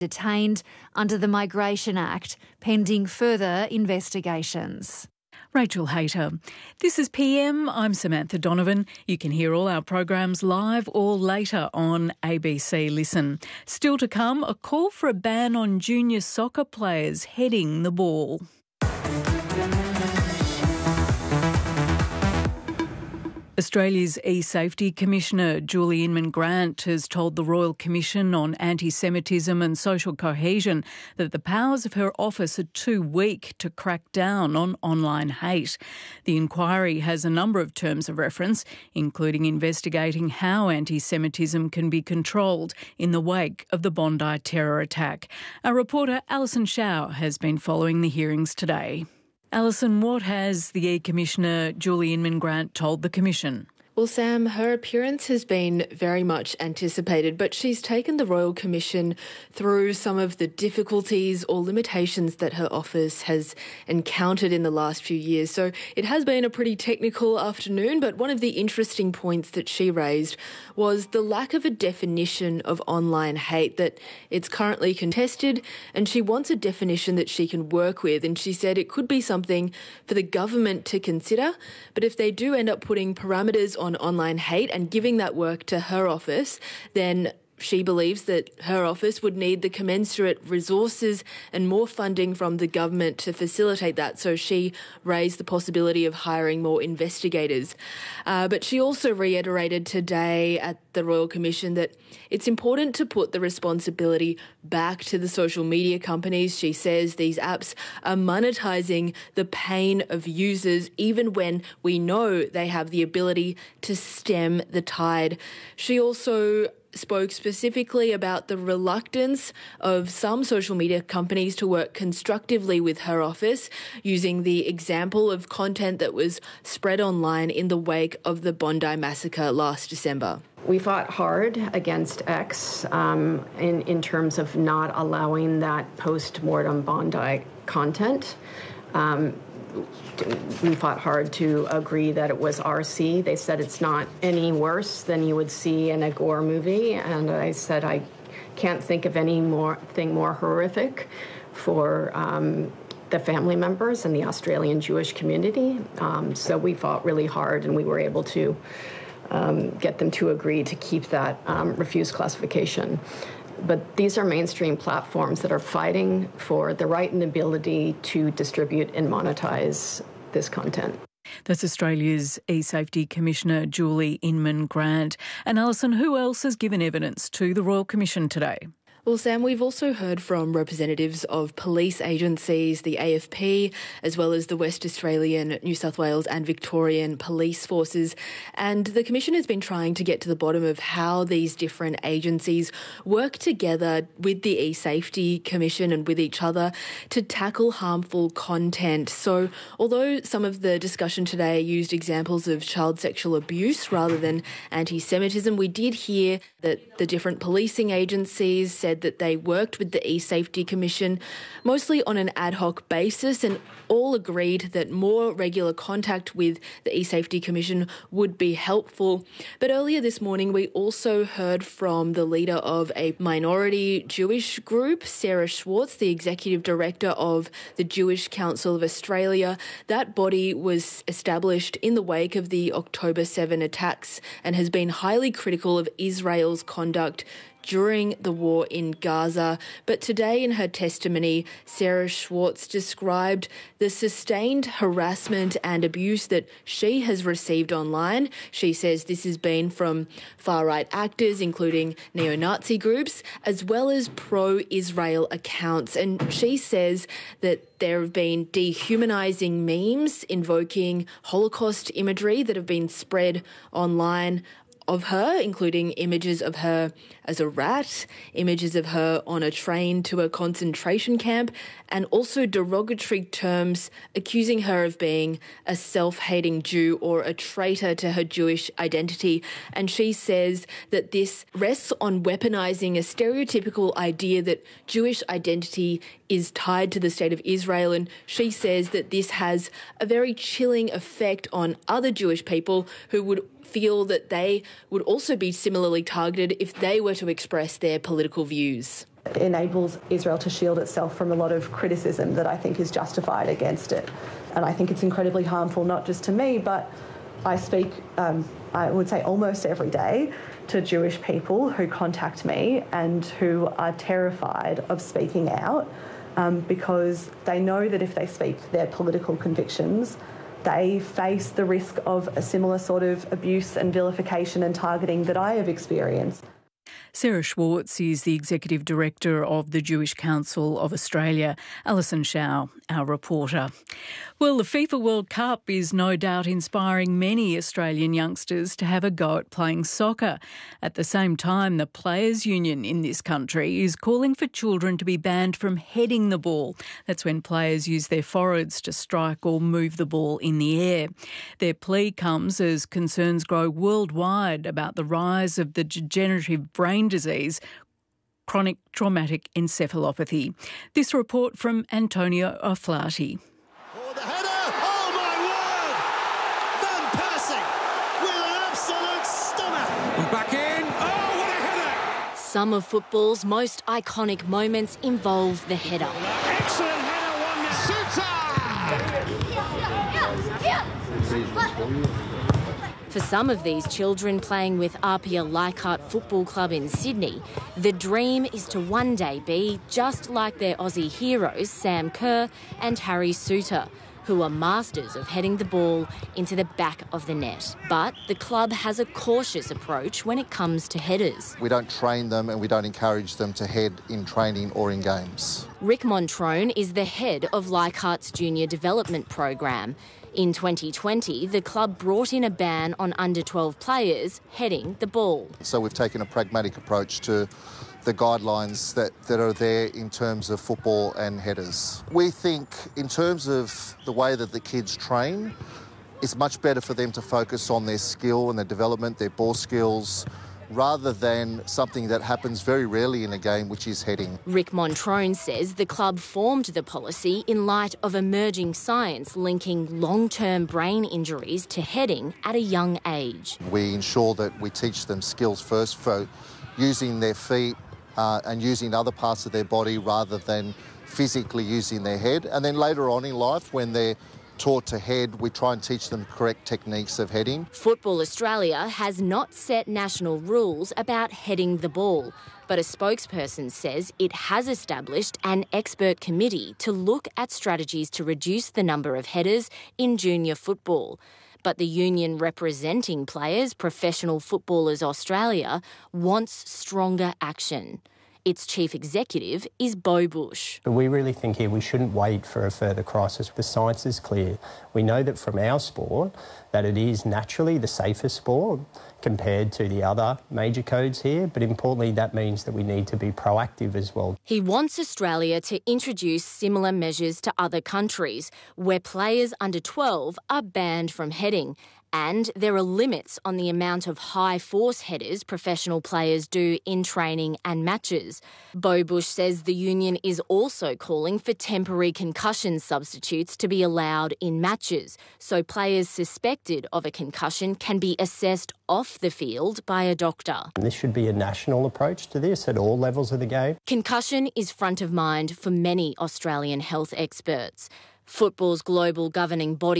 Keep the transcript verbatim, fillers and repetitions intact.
detained under the Migration Act, pending further investigations. Rachel Hayter. This is P M. I'm Samantha Donovan. You can hear all our programs live or later on A B C Listen. Still to come, a call for a ban on junior soccer players heading the ball. Australia's E-Safety Commissioner Julie Inman-Grant has told the Royal Commission on Anti-Semitism and Social Cohesion that the powers of her office are too weak to crack down on online hate. The inquiry has a number of terms of reference, including investigating how anti-Semitism can be controlled in the wake of the Bondi terror attack. Our reporter Alison Shaw has been following the hearings today. Alison, what has the E-Commissioner Julie Inman-Grant told the Commission? Well, Sam, her appearance has been very much anticipated, but she's taken the Royal Commission through some of the difficulties or limitations that her office has encountered in the last few years. So it has been a pretty technical afternoon, but one of the interesting points that she raised was the lack of a definition of online hate, that it's currently contested, and she wants a definition that she can work with. And she said it could be something for the government to consider, but if they do end up putting parameters on online hate and giving that work to her office, then she believes that her office would need the commensurate resources and more funding from the government to facilitate that. So she raised the possibility of hiring more investigators. Uh, but she also reiterated today at the Royal Commission that it's important to put the responsibility back to the social media companies. She says these apps are monetising the pain of users even when we know they have the ability to stem the tide. She also spoke specifically about the reluctance of some social media companies to work constructively with her office, using the example of content that was spread online in the wake of the Bondi massacre last December. We fought hard against X um, in, in terms of not allowing that post-mortem Bondi content. Um, We fought hard to agree that it was R C. They said it's not any worse than you would see in a gore movie. And I said I can't think of any more thing more horrific for um, the family members and the Australian Jewish community. Um, so we fought really hard, and we were able to um, get them to agree to keep that um, refused classification. But these are mainstream platforms that are fighting for the right and ability to distribute and monetize this content. That's Australia's E-Safety Commissioner Julie Inman-Grant. And Alison, who else has given evidence to the Royal Commission today? Well, Sam, we've also heard from representatives of police agencies, the A F P, as well as the West Australian, New South Wales and Victorian police forces. And the Commission has been trying to get to the bottom of how these different agencies work together with the E-Safety Commission and with each other to tackle harmful content. So although some of the discussion today used examples of child sexual abuse rather than anti-Semitism, we did hear that the different policing agencies said that they worked with the E-Safety Commission mostly on an ad hoc basis, and all agreed that more regular contact with the E-Safety Commission would be helpful. But earlier this morning, we also heard from the leader of a minority Jewish group, Sarah Schwartz, the Executive Director of the Jewish Council of Australia. That body was established in the wake of the October seventh attacks and has been highly critical of Israel's conduct during the war in Gaza. But today in her testimony, Sarah Schwartz described the sustained harassment and abuse that she has received online. She says this has been from far-right actors, including neo-Nazi groups, as well as pro-Israel accounts. And she says that there have been dehumanising memes invoking Holocaust imagery that have been spread online of her, including images of her as a rat, images of her on a train to a concentration camp, and also derogatory terms accusing her of being a self-hating Jew or a traitor to her Jewish identity. And she says that this rests on weaponising a stereotypical idea that Jewish identity is tied to the state of Israel. And she says that this has a very chilling effect on other Jewish people who would feel that they would also be similarly targeted if they were to express their political views. It enables Israel to shield itself from a lot of criticism that I think is justified against it. And I think it's incredibly harmful, not just to me, but I speak, um, I would say almost every day, to Jewish people who contact me and who are terrified of speaking out um, because they know that if they speak their political convictions, they face the risk of a similar sort of abuse and vilification and targeting that I have experienced. Sarah Schwartz is the Executive Director of the Jewish Council of Australia. Alison Shao, our reporter. Well, the FIFA World Cup is no doubt inspiring many Australian youngsters to have a go at playing soccer. At the same time, the Players' Union in this country is calling for children to be banned from heading the ball. That's when players use their foreheads to strike or move the ball in the air. Their plea comes as concerns grow worldwide about the rise of the degenerative brain disease, chronic traumatic encephalopathy. This report from Antonio Oflati. Oh, the header! Oh, my word! Van Persie with an absolute stunner. And back in. Oh, what a header! Some of football's most iconic moments involve the header. Excellent header, one now. For some of these children playing with Apia Leichhardt Football Club in Sydney, the dream is to one day be just like their Aussie heroes Sam Kerr and Harry Suter, who are masters of heading the ball into the back of the net. But the club has a cautious approach when it comes to headers. We don't train them and we don't encourage them to head in training or in games. Rick Montrone is the head of Leichhardt's junior development program. In twenty twenty, the club brought in a ban on under twelve players heading the ball. So we've taken a pragmatic approach to the guidelines that, that are there in terms of football and headers. We think in terms of the way that the kids train, it's much better for them to focus on their skill and their development, their ball skills, rather than something that happens very rarely in a game, which is heading. Rick Montrone says the club formed the policy in light of emerging science linking long-term brain injuries to heading at a young age. We ensure that we teach them skills first for using their feet uh, and using other parts of their body rather than physically using their head. And then later on in life, when they're taught to head, we try and teach them correct techniques of heading. Football Australia has not set national rules about heading the ball, but a spokesperson says it has established an expert committee to look at strategies to reduce the number of headers in junior football. But the union representing players, Professional Footballers Australia, wants stronger action. Its chief executive is Beau Bush. But we really think here we shouldn't wait for a further crisis. The science is clear. We know that from our sport that it is naturally the safest sport compared to the other major codes here, but importantly that means that we need to be proactive as well. He wants Australia to introduce similar measures to other countries where players under twelve are banned from heading. And there are limits on the amount of high-force headers professional players do in training and matches. Beau Bush says the union is also calling for temporary concussion substitutes to be allowed in matches, so players suspected of a concussion can be assessed off the field by a doctor. This should be a national approach to this at all levels of the game. Concussion is front of mind for many Australian health experts. Football's global governing body